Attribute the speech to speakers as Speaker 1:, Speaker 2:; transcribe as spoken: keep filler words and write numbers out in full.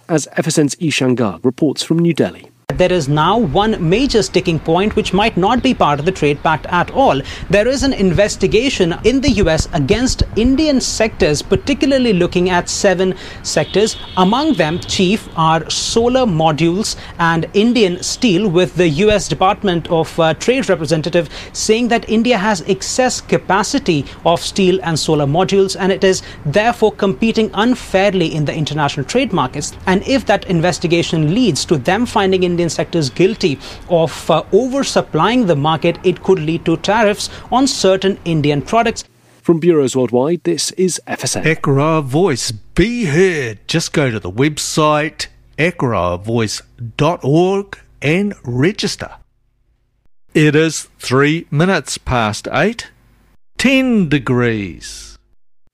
Speaker 1: as F S N's Ishan Garg reports from New Delhi.
Speaker 2: There is now one major sticking point which might not be part of the trade pact at all. There is an investigation in the U S against Indian sectors, particularly looking at seven sectors. Among them, chief, are solar modules and Indian steel, with the U S Department of uh, Trade representative saying that India has excess capacity of steel and solar modules and it is therefore competing unfairly in the international trade markets. And if that investigation leads to them finding Indian sectors guilty of uh, oversupplying the market, it could lead to tariffs on certain Indian products.
Speaker 1: From bureaus worldwide, this is F S N.
Speaker 3: Ekra Voice, be heard. Just go to the website ekra voice dot org and register. It is three minutes past eight, ten degrees.